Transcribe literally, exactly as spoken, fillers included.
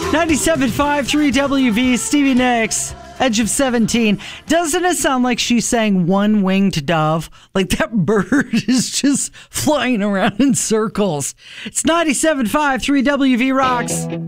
ninety-seven point five, three W V, Stevie Nicks, Edge of seventeen. Doesn't it sound like she's saying one-winged dove? Like that bird is just flying around in circles. It's ninety-seven point five, three W V rocks.